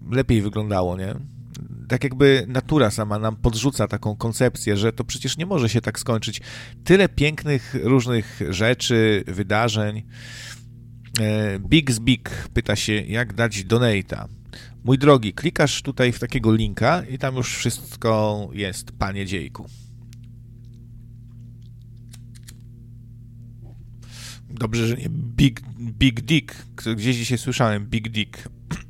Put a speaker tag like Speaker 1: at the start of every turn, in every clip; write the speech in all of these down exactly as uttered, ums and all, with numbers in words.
Speaker 1: lepiej wyglądało, nie? Tak jakby natura sama nam podrzuca taką koncepcję, że to przecież nie może się tak skończyć. Tyle pięknych różnych rzeczy, wydarzeń. Big z Big pyta się, jak dać donate'a. Mój drogi, klikasz tutaj w takiego linka i tam już wszystko jest, panie dziejku. Dobrze, że nie Big, big Dick. Gdzieś dzisiaj słyszałem Big Dick.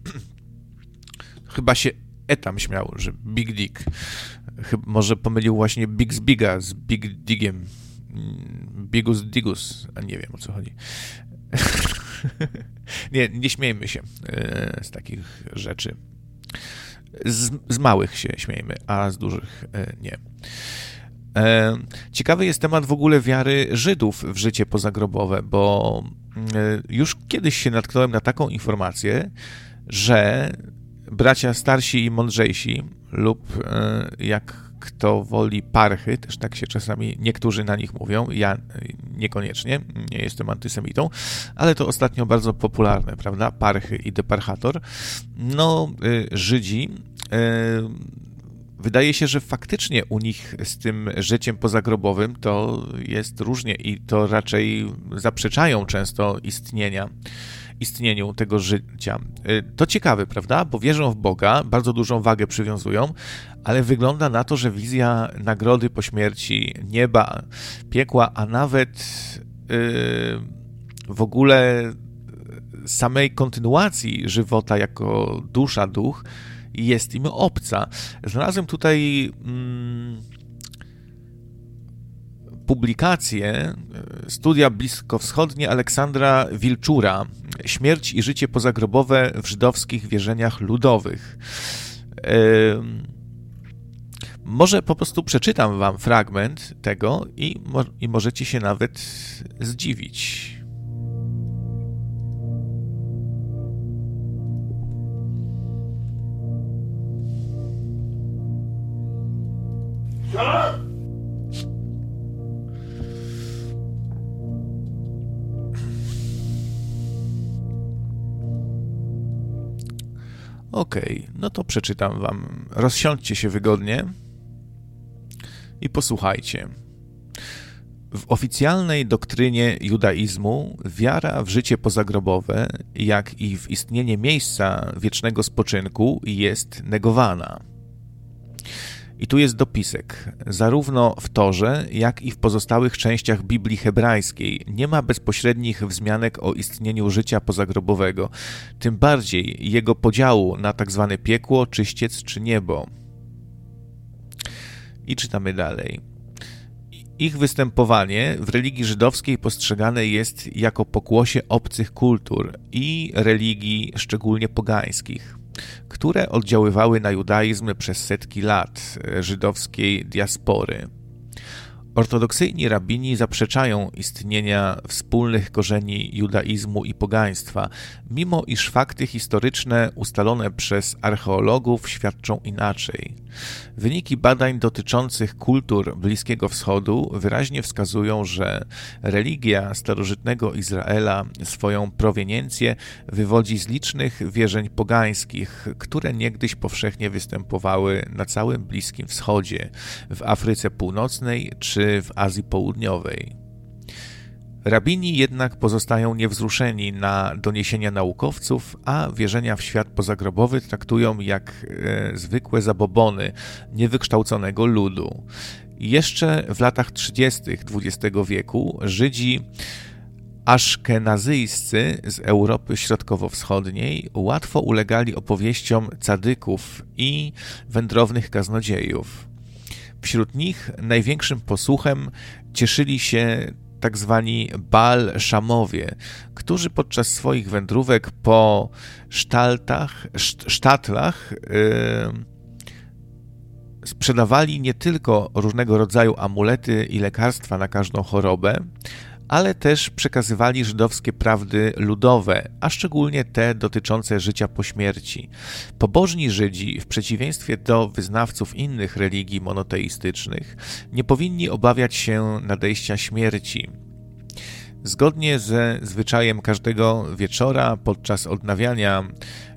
Speaker 1: Chyba się Etam śmiał, że Big Dick. Chyba, może pomylił właśnie Big z Biga z Big Digiem. Bigus Digus, a nie wiem, o co chodzi. nie, nie śmiejmy się z takich rzeczy. Z, z małych się śmiejmy, a z dużych nie. Ciekawy jest temat w ogóle wiary Żydów w życie pozagrobowe, bo już kiedyś się natknąłem na taką informację, że bracia starsi i mądrzejsi lub jak kto woli parchy, też tak się czasami niektórzy na nich mówią, ja niekoniecznie, nie jestem antysemitą, ale to ostatnio bardzo popularne, prawda, parchy i deparchator. No, Żydzi, wydaje się, że faktycznie u nich z tym życiem pozagrobowym to jest różnie i to raczej zaprzeczają często istnienia istnieniu tego życia. To ciekawe, prawda? Bo wierzą w Boga, bardzo dużą wagę przywiązują, ale wygląda na to, że wizja nagrody po śmierci, nieba, piekła, a nawet yy, w ogóle samej kontynuacji żywota jako dusza, duch jest im obca. Znalazłem tutaj mm, publikację, studia bliskowschodnie Aleksandra Wilczura, Śmierć i życie pozagrobowe w żydowskich wierzeniach ludowych. Yy, może po prostu przeczytam wam fragment tego i, mo- i możecie się nawet zdziwić. Okej, okay, no to przeczytam wam. Rozsiądźcie się wygodnie i posłuchajcie. W oficjalnej doktrynie judaizmu wiara w życie pozagrobowe, jak i w istnienie miejsca wiecznego spoczynku jest negowana. I tu jest dopisek. Zarówno w Torze, jak i w pozostałych częściach Biblii hebrajskiej nie ma bezpośrednich wzmianek o istnieniu życia pozagrobowego, tym bardziej jego podziału na tak zwane piekło, czyściec czy niebo. I czytamy dalej. Ich występowanie w religii żydowskiej postrzegane jest jako pokłosie obcych kultur i religii, szczególnie pogańskich, które oddziaływały na judaizm przez setki lat żydowskiej diaspory. Ortodoksyjni rabini zaprzeczają istnienia wspólnych korzeni judaizmu i pogaństwa, mimo iż fakty historyczne ustalone przez archeologów świadczą inaczej. Wyniki badań dotyczących kultur Bliskiego Wschodu wyraźnie wskazują, że religia starożytnego Izraela swoją proweniencję wywodzi z licznych wierzeń pogańskich, które niegdyś powszechnie występowały na całym Bliskim Wschodzie, w Afryce Północnej czy w Azji Południowej. Rabini jednak pozostają niewzruszeni na doniesienia naukowców, a wierzenia w świat pozagrobowy traktują jak e, zwykłe zabobony niewykształconego ludu. Jeszcze w latach trzydziestych dwudziestego wieku Żydzi aszkenazyjscy z Europy Środkowo-Wschodniej łatwo ulegali opowieściom cadyków i wędrownych kaznodziejów. Wśród nich największym posłuchem cieszyli się tak zwani Baal Szamowie, którzy podczas swoich wędrówek po sztaltach, sztatlach yy, sprzedawali nie tylko różnego rodzaju amulety i lekarstwa na każdą chorobę, ale też przekazywali żydowskie prawdy ludowe, a szczególnie te dotyczące życia po śmierci. Pobożni Żydzi, w przeciwieństwie do wyznawców innych religii monoteistycznych, nie powinni obawiać się nadejścia śmierci. Zgodnie ze zwyczajem każdego wieczora podczas odnawiania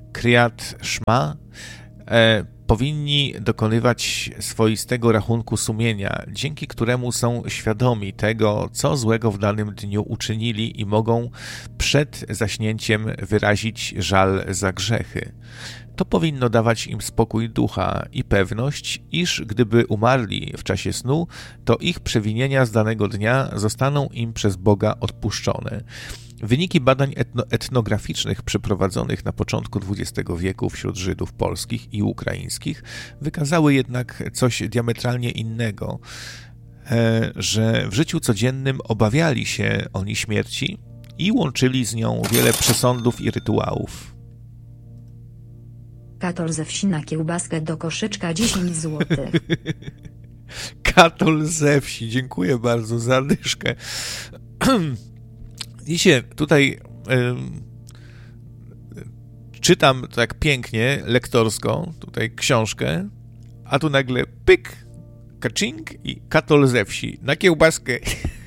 Speaker 1: Kriyat Shma, e, powinni dokonywać swoistego rachunku sumienia, dzięki któremu są świadomi tego, co złego w danym dniu uczynili i mogą przed zaśnięciem wyrazić żal za grzechy. To powinno dawać im spokój ducha i pewność, iż gdyby umarli w czasie snu, to ich przewinienia z danego dnia zostaną im przez Boga odpuszczone. Wyniki badań etno, etnograficznych przeprowadzonych na początku dwudziestego wieku wśród Żydów polskich i ukraińskich wykazały jednak coś diametralnie innego, że w życiu codziennym obawiali się oni śmierci i łączyli z nią wiele przesądów i rytuałów.
Speaker 2: Katol ze wsi na kiełbaskę do koszyczka dziesięć złotych.
Speaker 1: Katol ze wsi, dziękuję bardzo za dyszkę. Dzisiaj tutaj y, czytam tak pięknie, lektorsko, tutaj książkę, a tu nagle pyk, kaczink i katol ze wsi na kiełbaskę.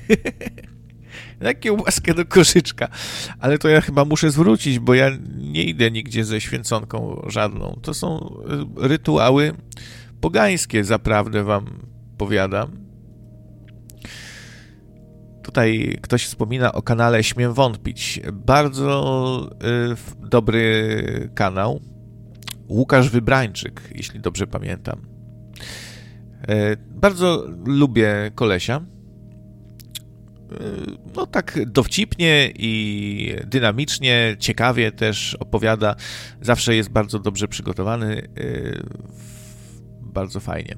Speaker 1: Na kiełbaskę do koszyczka. Ale to ja chyba muszę zwrócić, bo ja nie idę nigdzie ze święconką żadną. To są rytuały pogańskie, zaprawdę wam powiadam. Tutaj ktoś wspomina o kanale Śmiem Wątpić. Bardzo y, dobry kanał. Łukasz Wybrańczyk, jeśli dobrze pamiętam. Y, bardzo lubię kolesia. No tak dowcipnie i dynamicznie, ciekawie też opowiada. Zawsze jest bardzo dobrze przygotowany. Bardzo fajnie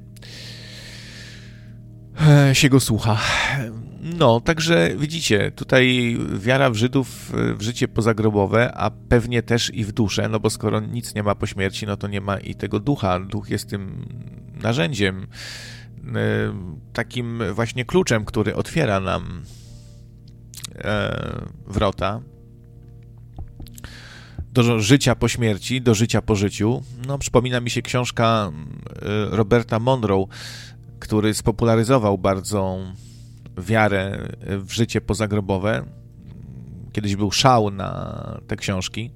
Speaker 1: się go słucha. No, także widzicie, tutaj wiara w Żydów w życie pozagrobowe, a pewnie też i w duszę, no bo skoro nic nie ma po śmierci, no to nie ma i tego ducha. Duch jest tym narzędziem, takim właśnie kluczem, który otwiera nam wrota do życia po śmierci, do życia po życiu. No, przypomina mi się książka Roberta Monroe, który spopularyzował bardzo wiarę w życie pozagrobowe. Kiedyś był szał na te książki.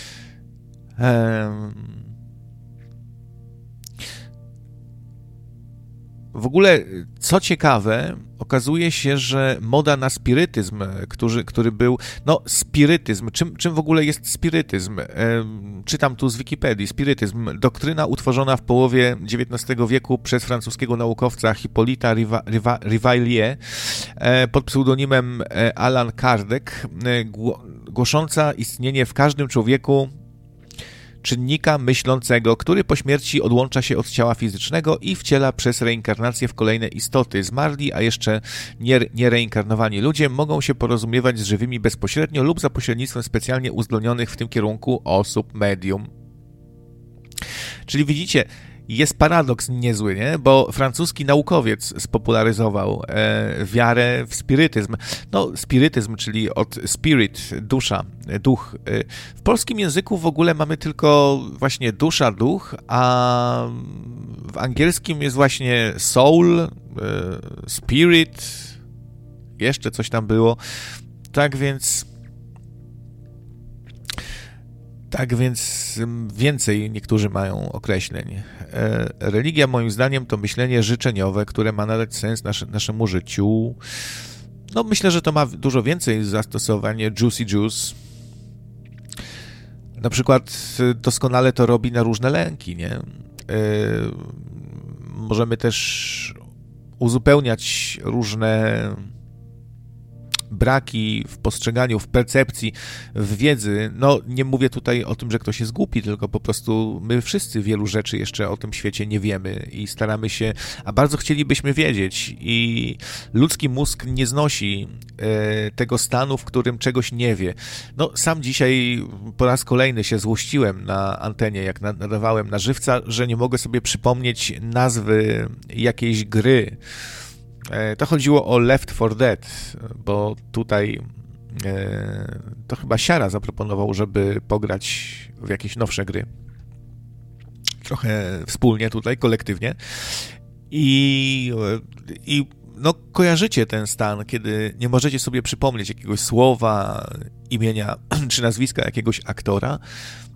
Speaker 1: W ogóle, co ciekawe, okazuje się, że moda na spirytyzm, który, który był... No, spirytyzm. Czym, czym w ogóle jest spirytyzm? E, czytam tu z Wikipedii. Spirytyzm. Doktryna utworzona w połowie dziewiętnastego wieku przez francuskiego naukowca Hippolyta Rivailier e, pod pseudonimem Allan Kardec, e, głosząca istnienie w każdym człowieku czynnika myślącego, który po śmierci odłącza się od ciała fizycznego i wciela przez reinkarnację w kolejne istoty. Zmarli, a jeszcze nie, nie reinkarnowani ludzie mogą się porozumiewać z żywymi bezpośrednio lub za pośrednictwem specjalnie uzdolnionych w tym kierunku osób medium. Czyli widzicie, jest paradoks niezły, nie? Bo francuski naukowiec spopularyzował e, wiarę w spirytyzm. No, spirytyzm, czyli od spirit, dusza, duch. E, w polskim języku w ogóle mamy tylko właśnie dusza, duch, a w angielskim jest właśnie soul, e, spirit, jeszcze coś tam było. Tak więc... Tak więc więcej niektórzy mają określeń. Religia moim zdaniem to myślenie życzeniowe, które ma nadać sens nasze, naszemu życiu. No myślę, że to ma dużo więcej zastosowań. Juicy Juice na przykład doskonale to robi na różne lęki, nie? Możemy też uzupełniać różne braki w postrzeganiu, w percepcji, w wiedzy. No, nie mówię tutaj o tym, że ktoś jest głupi, tylko po prostu my wszyscy wielu rzeczy jeszcze o tym świecie nie wiemy i staramy się, a bardzo chcielibyśmy wiedzieć i ludzki mózg nie znosi e, tego stanu, w którym czegoś nie wie. No, sam dzisiaj po raz kolejny się złościłem na antenie, jak nadawałem na żywca, że nie mogę sobie przypomnieć nazwy jakiejś gry. To chodziło o Left four Dead, bo tutaj e, to chyba Siara zaproponował, żeby pograć w jakieś nowsze gry. Trochę wspólnie tutaj, kolektywnie. I, i no, kojarzycie ten stan, kiedy nie możecie sobie przypomnieć jakiegoś słowa, imienia czy nazwiska jakiegoś aktora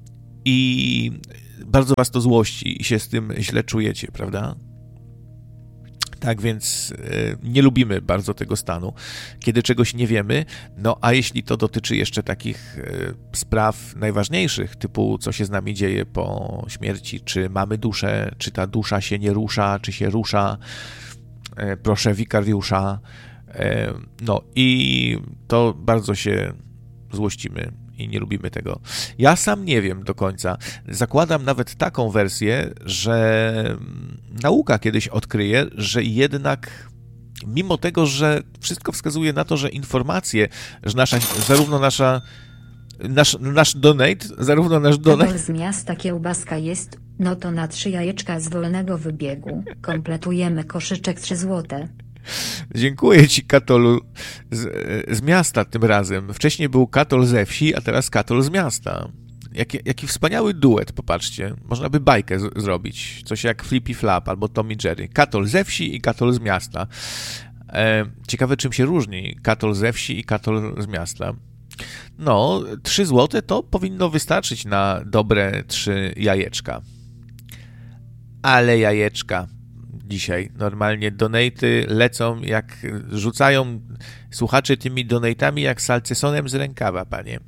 Speaker 1: i bardzo was to złości i się z tym źle czujecie, prawda? Tak więc nie lubimy bardzo tego stanu, kiedy czegoś nie wiemy, no a jeśli to dotyczy jeszcze takich spraw najważniejszych, typu co się z nami dzieje po śmierci, czy mamy duszę, czy ta dusza się nie rusza, czy się rusza, proszę wikariusza, no i to bardzo się złościmy i nie lubimy tego. Ja sam nie wiem do końca. Zakładam nawet taką wersję, że nauka kiedyś odkryje, że jednak mimo tego, że wszystko wskazuje na to, że informacje, że nasza, zarówno nasza nasz, nasz donate, zarówno nasz donate...
Speaker 2: Katol z miasta kiełbaska jest, no to na trzy jajeczka z wolnego wybiegu. Kompletujemy koszyczek trzy złote.
Speaker 1: Dziękuję ci, Katolu z, z miasta tym razem. Wcześniej był Katol ze wsi, a teraz Katol z miasta. Jaki, jaki wspaniały duet, popatrzcie. Można by bajkę z, zrobić. Coś jak Flippy Flap albo Tom i Jerry. Katol ze wsi i Katol z miasta. E, ciekawe, czym się różni Katol ze wsi i Katol z miasta. No, trzy złote to powinno wystarczyć na dobre trzy jajeczka. Ale jajeczka... Dzisiaj normalnie donaty lecą jak, rzucają słuchacze tymi donatami jak salcesonem z rękawa, panie.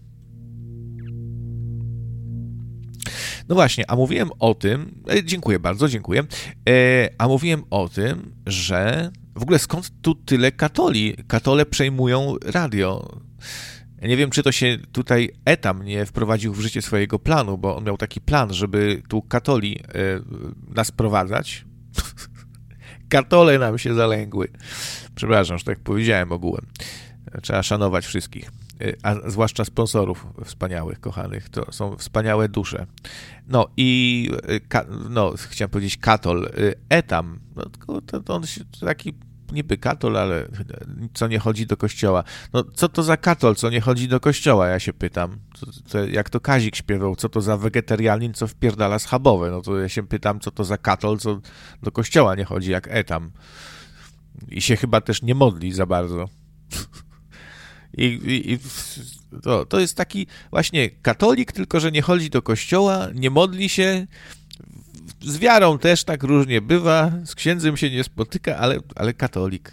Speaker 1: No właśnie, a mówiłem o tym, e, dziękuję bardzo, dziękuję, e, a mówiłem o tym, że w ogóle skąd tu tyle katoli? Katole przejmują radio. Ja nie wiem, czy to się tutaj Etam nie wprowadził w życie swojego planu, bo on miał taki plan, żeby tu katoli e, nas prowadzać. Katole nam się zalęgły. Przepraszam, że tak powiedziałem ogółem. Trzeba szanować wszystkich, a zwłaszcza sponsorów wspaniałych, kochanych. To są wspaniałe dusze. No i no, chciałem powiedzieć katol. Etam, no, to, to on się taki niby katol, ale co nie chodzi do kościoła. No co to za katol, co nie chodzi do kościoła, ja się pytam. To, to, jak to Kazik śpiewał, co to za wegetarianin, co wpierdala schabowe. No to ja się pytam, co to za katol, co do kościoła nie chodzi, jak Etam. I się chyba też nie modli za bardzo. I, i, i to, to jest taki właśnie katolik, tylko że nie chodzi do kościoła, nie modli się. Z wiarą też tak różnie bywa, z księdzem się nie spotyka, ale, ale katolik.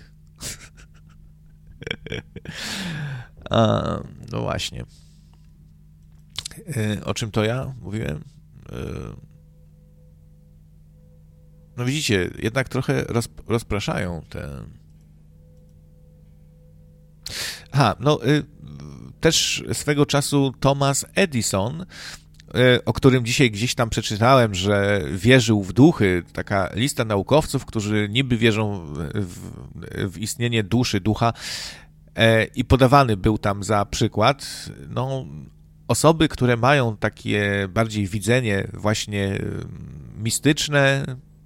Speaker 1: A, no właśnie. E, o czym to ja mówiłem? E, no widzicie, jednak trochę roz, rozpraszają te... Aha, no y, też swego czasu Thomas Edison, o którym dzisiaj gdzieś tam przeczytałem, że wierzył w duchy, taka lista naukowców, którzy niby wierzą w, w istnienie duszy, ducha e, i podawany był tam za przykład, no, osoby, które mają takie bardziej widzenie właśnie mistyczne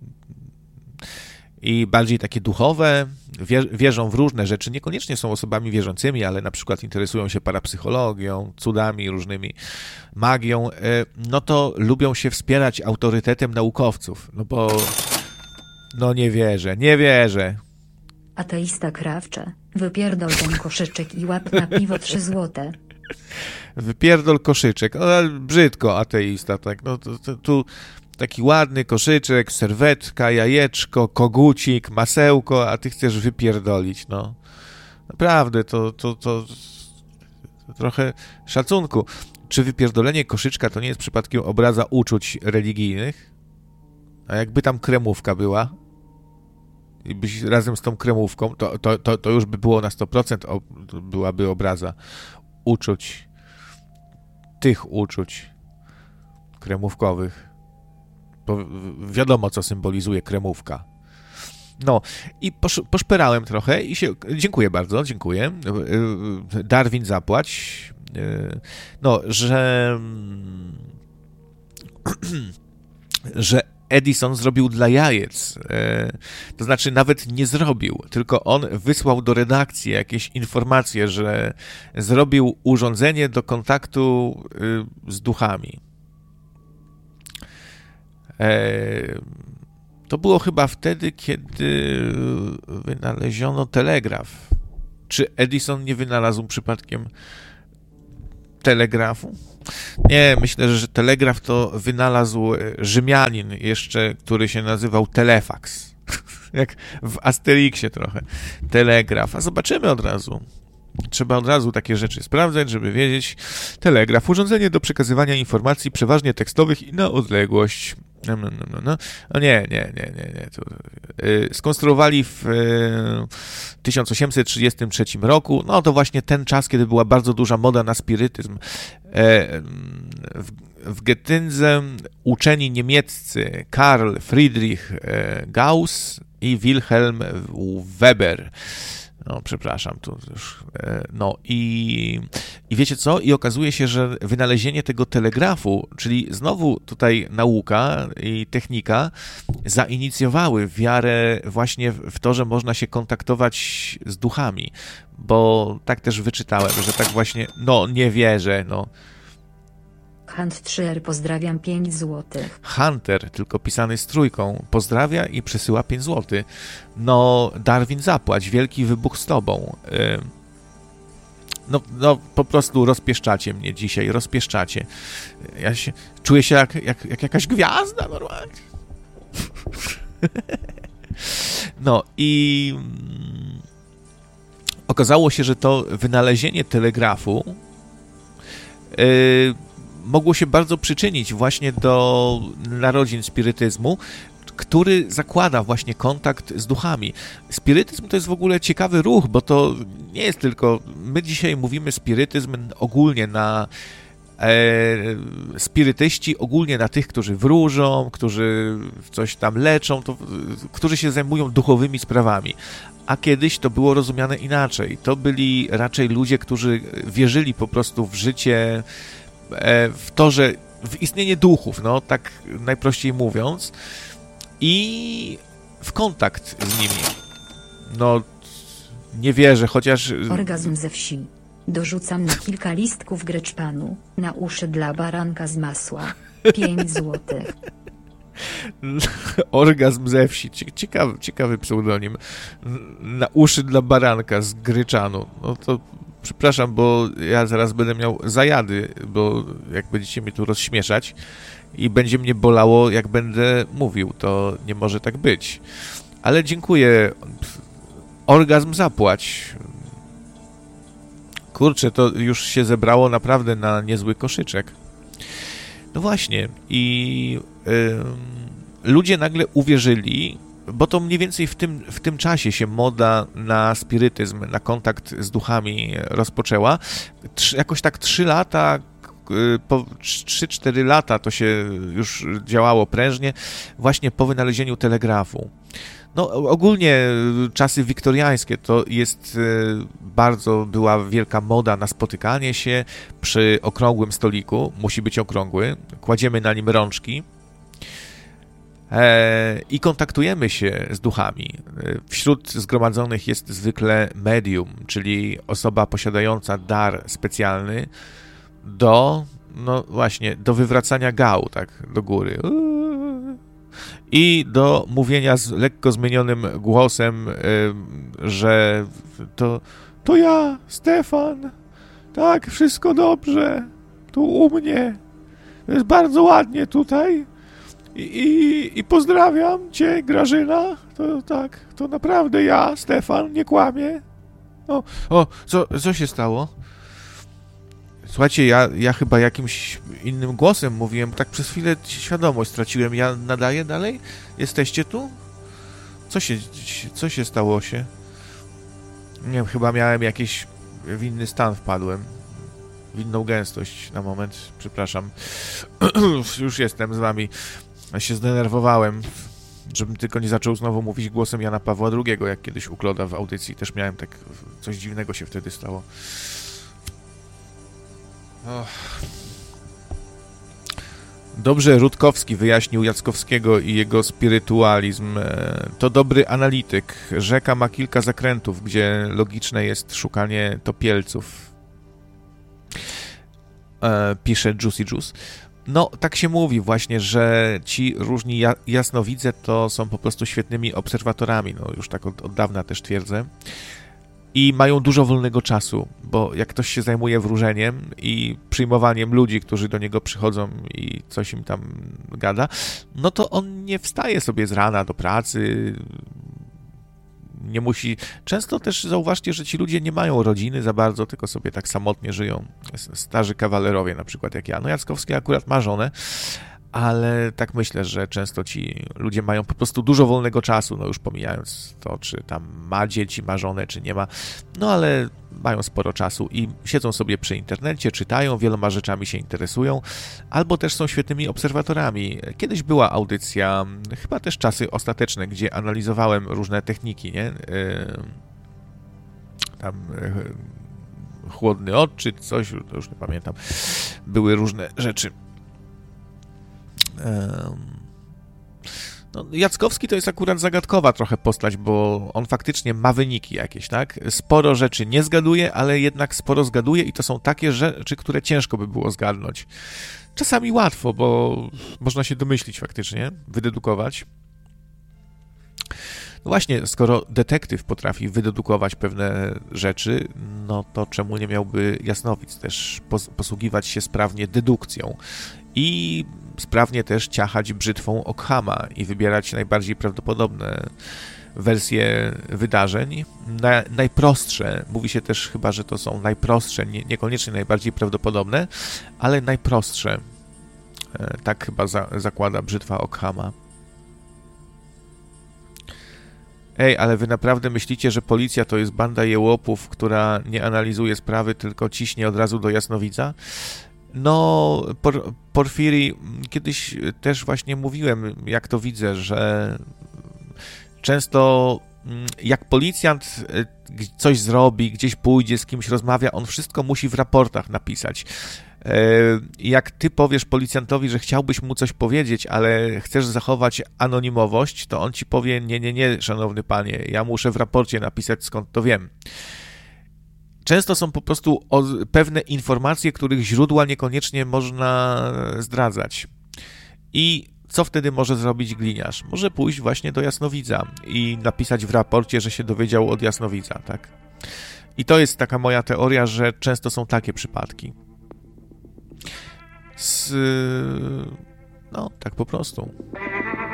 Speaker 1: i bardziej takie duchowe, wierzą w różne rzeczy, niekoniecznie są osobami wierzącymi, ale na przykład interesują się parapsychologią, cudami różnymi, magią, no to lubią się wspierać autorytetem naukowców, no bo no nie wierzę, nie wierzę.
Speaker 2: Ateista krawcze, wypierdol ten koszyczek i łap na piwo trzy złote.
Speaker 1: Wypierdol koszyczek, no brzydko ateista, tak, no to, to, tu taki ładny koszyczek, serwetka, jajeczko, kogucik, masełko, a ty chcesz wypierdolić, no. Naprawdę, to, to, to, to trochę szacunku. Czy wypierdolenie koszyczka to nie jest przypadkiem obraza uczuć religijnych? A jakby tam kremówka była i byś razem z tą kremówką, to, to, to, to już by było na sto procent o, byłaby obraza uczuć, tych uczuć kremówkowych. Bo wiadomo, co symbolizuje kremówka. No i posz, poszperałem trochę i się... Dziękuję bardzo, dziękuję. Darwin, zapłać. No, że... że Edison zrobił dla jajec. To znaczy nawet nie zrobił, tylko on wysłał do redakcji jakieś informacje, że zrobił urządzenie do kontaktu z duchami. To było chyba wtedy, kiedy wynaleziono telegraf. Czy Edison nie wynalazł przypadkiem telegrafu? Nie, myślę, że telegraf to wynalazł Rzymianin jeszcze, który się nazywał telefax. Jak w Asterixie trochę. Telegraf. A zobaczymy od razu. Trzeba od razu takie rzeczy sprawdzać, żeby wiedzieć. Telegraf. Urządzenie do przekazywania informacji przeważnie tekstowych i na odległość. No, no, no, no. no nie, nie, nie, nie. nie. To, yy, skonstruowali w yy, tysiąc osiemset trzydziestym trzecim roku. No to właśnie ten czas, kiedy była bardzo duża moda na spirytyzm. Yy, w, w Getyndze uczeni niemieccy Karl Friedrich yy, Gauss i Wilhelm Weber. No, przepraszam, tu już, no i, i wiecie co? I okazuje się, że wynalezienie tego telegrafu, czyli znowu tutaj nauka i technika zainicjowały wiarę właśnie w to, że można się kontaktować z duchami, bo tak też wyczytałem, że tak właśnie, no nie wierzę, no.
Speaker 2: Hunt trzy R pozdrawiam pięć złotych.
Speaker 1: Hunter, tylko pisany z trójką, pozdrawia i przesyła pięć złotych. No, Darwin, zapłać, wielki wybuch z tobą. No, no, po prostu rozpieszczacie mnie dzisiaj, rozpieszczacie. Ja się, czuję się jak, jak, jak jakaś gwiazda normalnie. No i okazało się, że to wynalezienie telegrafu yy, mogło się bardzo przyczynić właśnie do narodzin spirytyzmu, który zakłada właśnie kontakt z duchami. Spirytyzm to jest w ogóle ciekawy ruch, bo to nie jest tylko... My dzisiaj mówimy spirytyzm ogólnie na... E, spirytyści ogólnie na tych, którzy wróżą, którzy coś tam leczą, to, którzy się zajmują duchowymi sprawami. A kiedyś to było rozumiane inaczej. To byli raczej ludzie, którzy wierzyli po prostu w życie, w to, że w istnienie duchów, no tak najprościej mówiąc, i w kontakt z nimi. No, nie wierzę, chociaż...
Speaker 2: Orgazm ze wsi. Dorzucam na kilka listków gryczpanu, na uszy dla baranka z masła. pięć złotych.
Speaker 1: Orgazm ze wsi. Ciekawy, ciekawy pseudonim. Na uszy dla baranka z gryczanu. No to przepraszam, bo ja zaraz będę miał zajady, bo jak będziecie mnie tu rozśmieszać i będzie mnie bolało, jak będę mówił, to nie może tak być. Ale dziękuję. Orgazm zapłać. Kurczę, to już się zebrało naprawdę na niezły koszyczek. No właśnie. I yy, ludzie nagle uwierzyli, bo to mniej więcej w tym, w tym czasie się moda na spirytyzm, na kontakt z duchami rozpoczęła. Trzy, jakoś tak trzy lata, po trzy cztery lata to się już działało prężnie, właśnie po wynalezieniu telegrafu. No ogólnie czasy wiktoriańskie to jest bardzo, była wielka moda na spotykanie się przy okrągłym stoliku, musi być okrągły, kładziemy na nim rączki i kontaktujemy się z duchami. Wśród zgromadzonych jest zwykle medium, czyli osoba posiadająca dar specjalny do, no właśnie, do wywracania gał, tak, do góry. I do mówienia z lekko zmienionym głosem, że to, to ja, Stefan, tak, wszystko dobrze, tu u mnie, jest bardzo ładnie tutaj i, i, i pozdrawiam cię, Grażyna, to tak, to naprawdę ja, Stefan, nie kłamię. O, o co, co się stało? Słuchajcie, ja, ja chyba jakimś innym głosem mówiłem, tak przez chwilę świadomość straciłem. Ja nadaję dalej? Jesteście tu? Co się, co się stało się? Nie wiem, chyba miałem jakiś, w inny stan wpadłem. W inną gęstość na moment, przepraszam. Już jestem z wami. Ja się zdenerwowałem, żebym tylko nie zaczął znowu mówić głosem Jana Pawła drugiego, jak kiedyś u Kloda w audycji. Też miałem tak, coś dziwnego się wtedy stało. Oh. Dobrze Rutkowski wyjaśnił Jackowskiego i jego spirytualizm. To dobry analityk. Rzeka ma kilka zakrętów, gdzie logiczne jest szukanie topielców. E, pisze Juicy Juice. No, tak się mówi właśnie, że ci różni ja- jasnowidze to są po prostu świetnymi obserwatorami. No, już tak od, od dawna też twierdzę. i mają dużo wolnego czasu, bo jak ktoś się zajmuje wróżeniem i przyjmowaniem ludzi, którzy do niego przychodzą i coś im tam gada, no to on nie wstaje sobie z rana do pracy, nie musi... Często też zauważcie, że ci ludzie nie mają rodziny za bardzo, tylko sobie tak samotnie żyją. Starzy kawalerowie na przykład jak ja. No Jackowski akurat ma żonę, ale tak myślę, że często ci ludzie mają po prostu dużo wolnego czasu, no już pomijając to, czy tam ma dzieci, ma żonę, czy nie ma, no ale mają sporo czasu i siedzą sobie przy internecie, czytają, wieloma rzeczami się interesują, albo też są świetnymi obserwatorami. Kiedyś była audycja, chyba też Czasy Ostateczne, gdzie analizowałem różne techniki, nie? Tam chłodny odczyt, coś, już nie pamiętam. Były różne rzeczy. No, Jackowski to jest akurat zagadkowa trochę postać, bo on faktycznie ma wyniki jakieś, tak? Sporo rzeczy nie zgaduje, ale jednak sporo zgaduje i to są takie rzeczy, które ciężko by było zgadnąć. Czasami łatwo, bo można się domyślić faktycznie, wydedukować. No właśnie, skoro detektyw potrafi wydedukować pewne rzeczy, no to czemu nie miałby jasnowic też posługiwać się sprawnie dedukcją i sprawnie też ciachać brzytwą Ockhama i wybierać najbardziej prawdopodobne wersje wydarzeń, na, najprostsze, mówi się też chyba, że to są najprostsze, nie, niekoniecznie najbardziej prawdopodobne, ale najprostsze, tak chyba za, zakłada brzytwa Ockhama. Ej, ale wy naprawdę myślicie, że policja to jest banda jełopów, która nie analizuje sprawy, tylko ciśnie od razu do jasnowidza? No, Por- Porfiri, kiedyś też właśnie mówiłem, jak to widzę, że często jak policjant coś zrobi, gdzieś pójdzie, z kimś rozmawia, on wszystko musi w raportach napisać. Jak ty powiesz policjantowi, że chciałbyś mu coś powiedzieć, ale chcesz zachować anonimowość, to on ci powie, nie, nie, nie, szanowny panie, ja muszę w raporcie napisać, skąd to wiem. Często są po prostu pewne informacje, których źródła niekoniecznie można zdradzać. I co wtedy może zrobić gliniarz? Może pójść właśnie do jasnowidza i napisać w raporcie, że się dowiedział od jasnowidza, tak? I to jest taka moja teoria, że często są takie przypadki. Z... No, tak po prostu.